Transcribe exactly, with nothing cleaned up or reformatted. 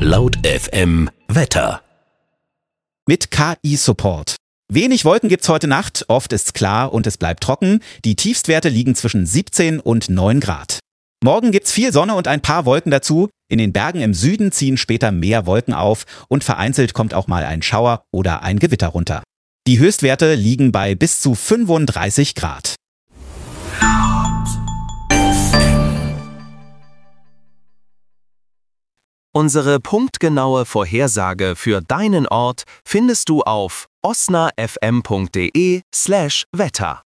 Laut F M Wetter. Mit K I-Support. Wenig Wolken gibt's heute Nacht, oft ist's klar und es bleibt trocken. Die Tiefstwerte liegen zwischen siebzehn und neun Grad. Morgen gibt's viel Sonne und ein paar Wolken dazu. In den Bergen im Süden ziehen später mehr Wolken auf und vereinzelt kommt auch mal ein Schauer oder ein Gewitter runter. Die Höchstwerte liegen bei bis zu fünfunddreißig Grad. Unsere punktgenaue Vorhersage für deinen Ort findest du auf osnafm punkt de slash Wetter.